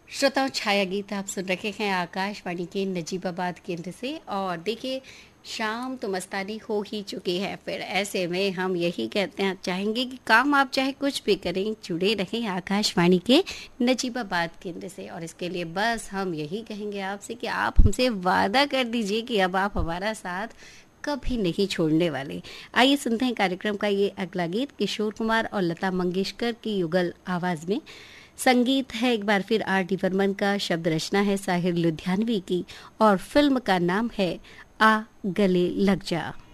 श्रोताओं, छाया गीत आप सुन रहे हैं आकाशवाणी के नजीबाबाद केंद्र से। और देखिए, शाम तो मस्तानी हो ही चुकी है। फिर ऐसे में हम यही कहते हैं, चाहेंगे कि काम आप चाहे कुछ भी करें, जुड़े रहें आकाशवाणी के नजीबाबाद केंद्र से। और इसके लिए बस हम यही कहेंगे आपसे कि आप हमसे वादा कर दीजिए कि अब आप हमारा साथ कभी नहीं छोड़ने वाले। आइए सुनते हैं कार्यक्रम का ये अगला गीत, किशोर कुमार और लता मंगेशकर की युगल आवाज में। संगीत है एक बार फिर आर डी बर्मन का, शब्द रचना है साहिर लुधियानवी की, और फिल्म का नाम है आ गले लग जा।